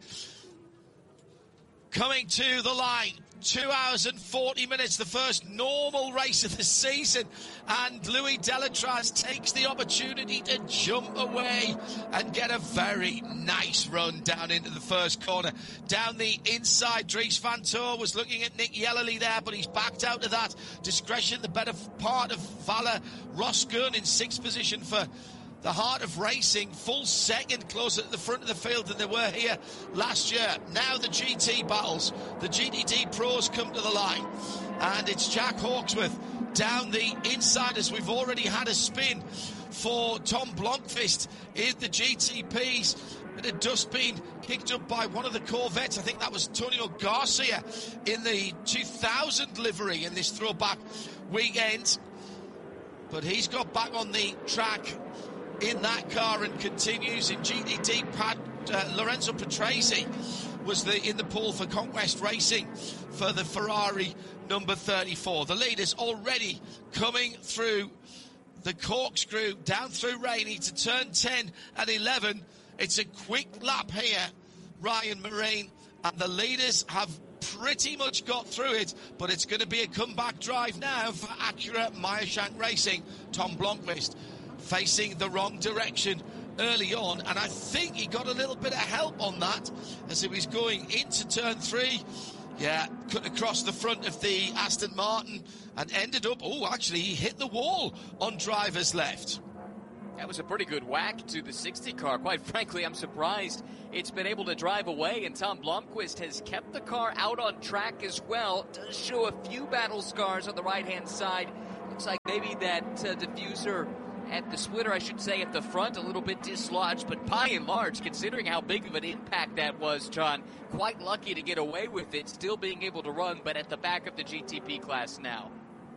Coming to the line, two hours and forty minutes, the first normal race of the season, and Louis Delatraz takes the opportunity to jump away and get a very nice run down into the first corner. Down the inside, Dries Van Toor was looking at Nick Yellerly there, but he's backed out of that. Discretion, the better part of Valle Rosgun in sixth position for the Heart of Racing, full second closer to the front of the field than they were here last year. Now the G T battles. The G T D pros come to the line. And it's Jack Hawksworth down the inside as we've already had a spin for Tom Blomqvist in the G T Ps. Bit of dust being kicked up by one of the Corvettes. I think that was Antonio Garcia in the two thousand livery in this throwback weekend. But he's got back on the track in that car and continues in G T D. Pat, uh, Lorenzo Patrese was the in the pool for Conquest Racing for the Ferrari number thirty-four. The leaders already coming through the corkscrew down through Rainey to turn ten and eleven. It's a quick lap here, Ryan Marine, and the leaders have pretty much got through it, but it's going to be a comeback drive now for Acura Meyershank Racing. Tom Blomqvist facing the wrong direction early on, and I think he got a little bit of help on that as he was going into turn three. Yeah, cut across the front of the Aston Martin and ended up, oh, actually, he hit the wall on driver's left. That was a pretty good whack to the sixty car. Quite frankly, I'm surprised it's been able to drive away, and Tom Blomqvist has kept the car out on track as well. Does show a few battle scars on the right-hand side. Looks like maybe that uh, diffuser at the splitter, I should say, at the front, a little bit dislodged, but by and large, considering how big of an impact that was, John, quite lucky to get away with it, still being able to run, but at the back of the G T P class now.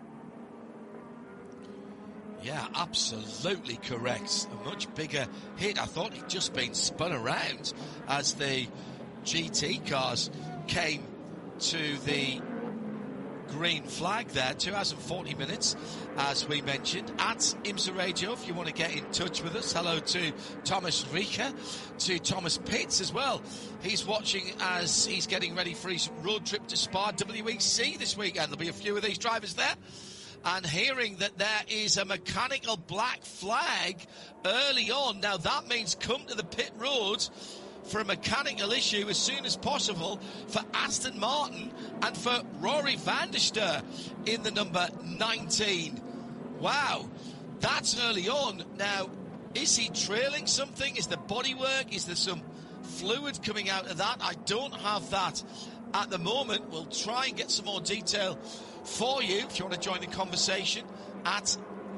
Yeah, absolutely correct. A much bigger hit. I thought he'd just been spun around as the G T cars came to the green flag there. Two hours and forty minutes, as we mentioned, at IMSA Radio. If you want to get in touch with us, hello to Thomas Rieker, to Thomas Pitts as well. He's watching as he's getting ready for his road trip to Spa W E C this weekend. There'll be a few of these drivers there. And hearing that there is a mechanical black flag early on. Now that means come to the pit road for a mechanical issue as soon as possible for Aston Martin and for Rory van der Steur in the number nineteen. Wow, that's early on. Now, is he trailing something? Is there bodywork? Is there some fluid coming out of that? I don't have that at the moment. We'll try and get some more detail for you if you want to join the conversation at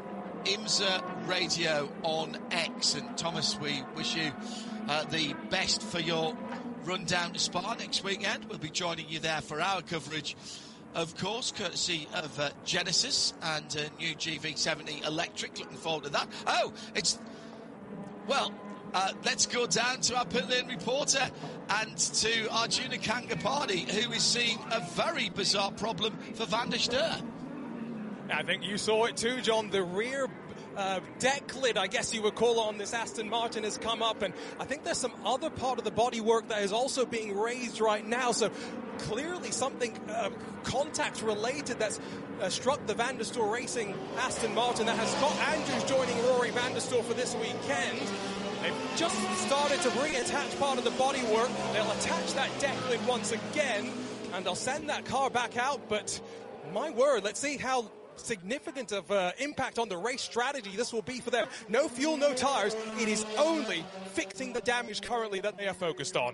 IMSA Radio on X. And Thomas, we wish you uh, the best for your run down to Spa next weekend. We'll be joining you there for our coverage, of course, courtesy of uh, Genesis and uh, new G V seventy Electric. Looking forward to that. Oh, it's, well, uh, let's go down to our pit lane reporter and to Arjuna Kangapati, who is seeing a very bizarre problem for Van der Steur. I think you saw it too, John. The rear uh, deck lid, I guess you would call it, on this Aston Martin has come up, and I think there's some other part of the bodywork that is also being raised right now. So clearly something uh, contact related that's uh, struck the Van der Steur Racing Aston Martin that has Scott Andrews joining Rory van der Steur for this weekend. They've just started to reattach part of the bodywork. They'll attach that deck lid once again, and they'll send that car back out. But my word, let's see how significant of uh, impact on the race strategy this will be for them. No fuel, no tires. It is only fixing the damage currently that they are focused on.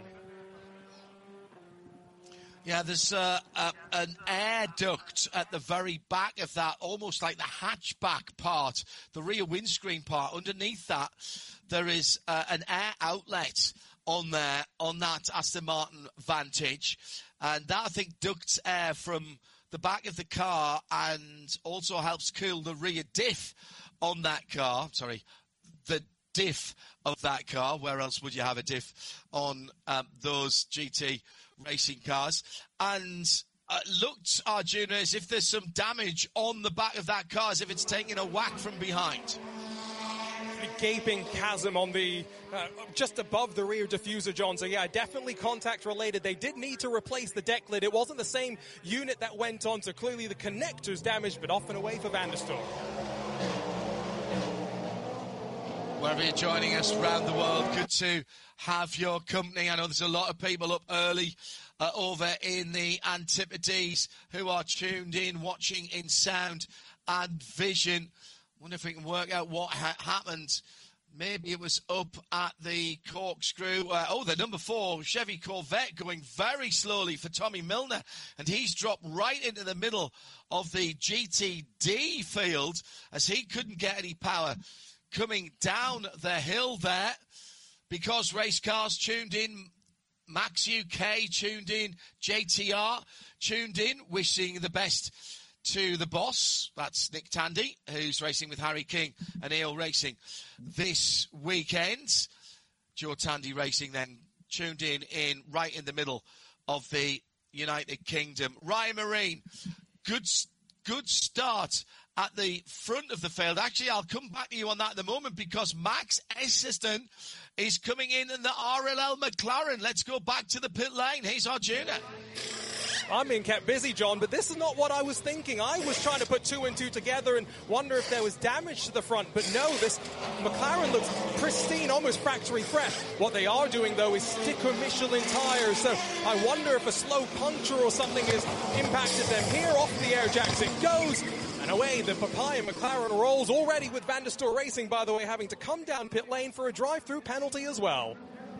Yeah, there's uh, a, an air duct at the very back of that, almost like the hatchback part, the rear windscreen part. Underneath that, there is uh, an air outlet on there, on that Aston Martin Vantage. And that, I think, ducts air from the back of the car and also helps cool the rear diff on that car. Sorry, the diff of that car. Where else would you have a diff on um, those G T racing cars? And uh, looked, Arjuna, as if there's some damage on the back of that car, as if it's taking a whack from behind. A gaping chasm on the uh, just above the rear diffuser, John. So yeah, definitely contact related. They did need to replace the deck lid. It wasn't the same unit that went on, so clearly the connector's damaged, but off and away for Van der Stor. Wherever you're joining us around the world, good to have your company. I know there's a lot of people up early uh, over in the Antipodes who are tuned in, watching in sound and vision. Wonder if we can work out what ha- happened. Maybe it was up at the Corkscrew. Uh, oh, the number four Chevy Corvette going very slowly for Tommy Milner. And he's dropped right into the middle of the G T D field as he couldn't get any power coming down the hill there. Because race cars tuned in, Max U K tuned in, J T R tuned in, wishing the best to the boss. That's Nick Tandy, who's racing with Harry King and E O Racing this weekend. Joe Tandy Racing then tuned in, in right in the middle of the United Kingdom. Ryan Marine, good, good start at the front of the field. Actually, I'll come back to you on that in a moment because Max Essendon is coming in in the R L L McLaren. Let's go back to the pit lane. Here's Arjuna. I'm being kept busy, John, but this is not what I was thinking. I was trying to put two and two together and wonder if there was damage to the front, but no, this McLaren looks pristine, almost factory fresh. What they are doing, though, is sticker Michelin tires, so I wonder if a slow puncture or something has impacted them. Here, off the air jacks it goes, and away the Papaya McLaren rolls, already with Van der Stor Racing, by the way, having to come down pit lane for a drive-through penalty as well.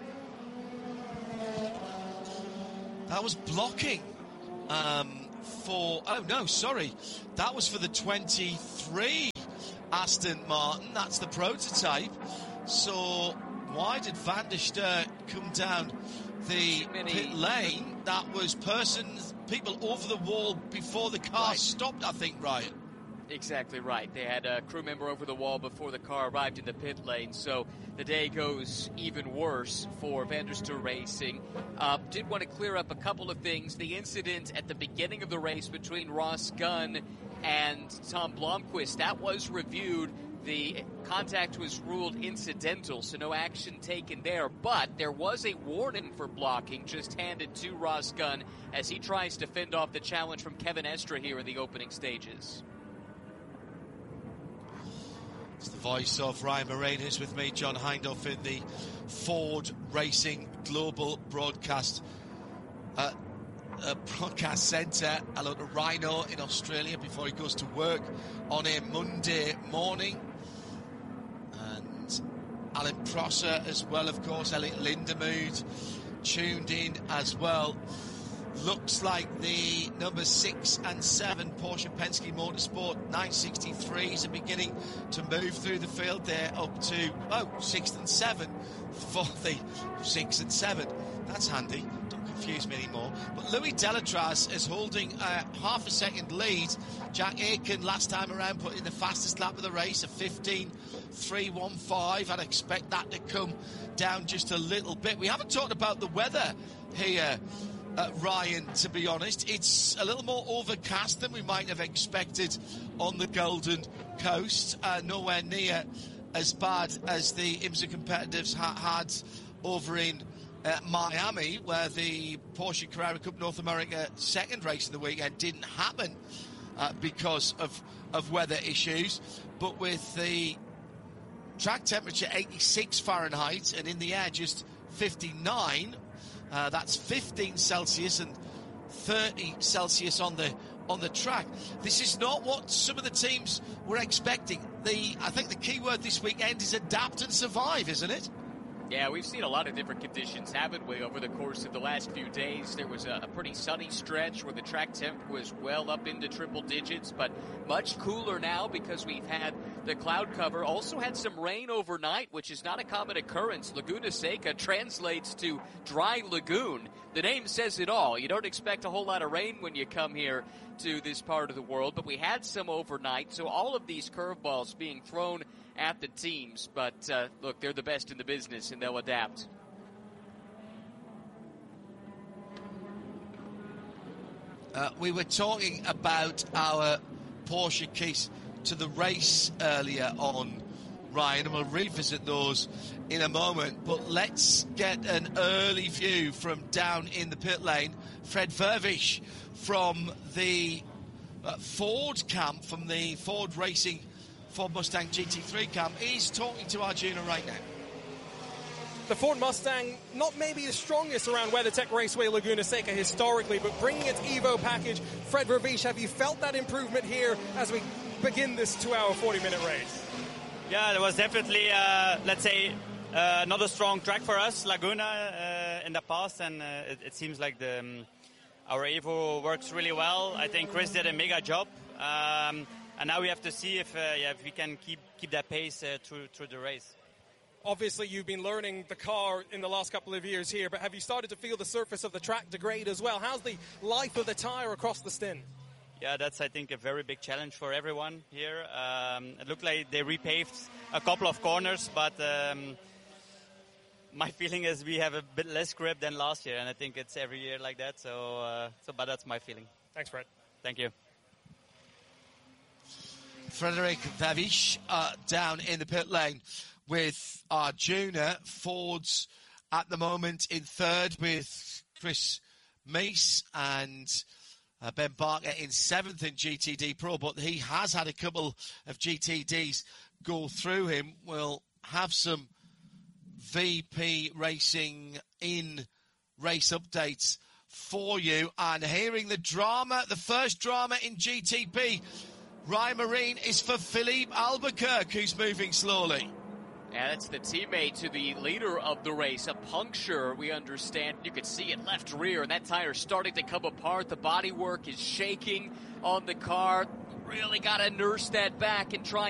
That was blocking. Um, for, oh no, sorry, that was for the twenty-three Aston Martin. That's the prototype. So why did Van der Stor come down the pit lane? That was persons, people over the wall before the car right. stopped, I think, Ryan. Exactly right. They had a crew member over the wall before the car arrived in the pit lane, so the day goes even worse for Van der Stor Racing. Uh, did want to clear up a couple of things. The incident at the beginning of the race between Ross Gunn and Tom Blomqvist, that was reviewed. The contact was ruled incidental, so no action taken there. But there was a warning for blocking just handed to Ross Gunn as he tries to fend off the challenge from Kevin Estre here in the opening stages. It's the voice of Ryan Marine, who's with me, John Hindhaugh, in the Ford Racing Global Broadcast uh, uh, Broadcast Centre. Hello to Rhino in Australia before he goes to work on a Monday morning. And Alan Prosser as well, of course. Elliot Lindemood tuned in as well. Looks like the number six and seven Porsche Penske Motorsport nine sixty-threes are beginning to move through the field. They're up to, oh, sixth and seven for the six and seven. That's handy. Don't confuse me anymore. But Louis Delatraz is holding a half a second lead. Jack Aitken last time around put in the fastest lap of the race, a fifteen three fifteen. I'd expect that to come down just a little bit. We haven't talked about the weather here, Uh, Ryan, to be honest. It's a little more overcast than we might have expected on the Golden Coast. Uh, nowhere near as bad as the IMSA competitors ha- had over in uh, Miami, where the Porsche Carrera Cup North America second race of the weekend didn't happen uh, because of, of weather issues. But with the track temperature eighty-six Fahrenheit and in the air just fifty-nine, Uh, that's fifteen Celsius and thirty Celsius on the on the track. This is not what some of the teams were expecting. The I think the key word this weekend is adapt and survive, isn't it? Yeah, we've seen a lot of different conditions, haven't we, over the course of the last few days. There was a, a pretty sunny stretch where the track temp was well up into triple digits, but much cooler now because we've had the cloud cover. Also had some rain overnight, which is not a common occurrence. Laguna Seca translates to dry lagoon. The name says it all. You don't expect a whole lot of rain when you come here to this part of the world, but we had some overnight, so all of these curveballs being thrown at the teams. But, uh, look, they're the best in the business, and they'll adapt. Uh, we were talking about our Porsche keys to the race earlier on, Ryan, and we'll revisit those in a moment. But let's get an early view from down in the pit lane. Fred Vervish from the uh, Ford camp, from the Ford Racing Ford Mustang G T three camp. He's talking to Arjuna right now. The Ford Mustang, not maybe the strongest around WeatherTech Raceway Laguna Seca historically, but bringing its Evo package. Fred Vervish, have you felt that improvement here as we begin this two-hour, forty-minute race? Yeah, there was definitely, uh, let's say, uh, another strong track for us, Laguna, uh, in the past, and uh, it, it seems like the um, our Evo works really well. I think Chris did a mega job, um, and now we have to see if, uh, yeah, if we can keep keep that pace uh, through through the race. Obviously, you've been learning the car in the last couple of years here, but have you started to feel the surface of the track degrade as well? How's the life of the tire across the stint? Yeah, that's, I think, a very big challenge for everyone here. Um, it looked like they repaved a couple of corners, but um, my feeling is we have a bit less grip than last year, and I think it's every year like that. So, uh, so but that's my feeling. Thanks, Fred. Thank you. Frederic Vervish uh, down in the pit lane with Arjuna. Ford's at the moment in third with Chris Meese and uh, Ben Barker in seventh in G T D Pro, but he has had a couple of G T Ds go through him. We'll have some V P Racing in race updates for you. And hearing the drama, the first drama in G T P, Ryan Marine is for Philippe Albuquerque, who's moving slowly. Yeah, that's the teammate to the leader of the race. A puncture, we understand. You can see it left rear, and that tire's starting to come apart. The bodywork is shaking on the car. Really got to nurse that back and try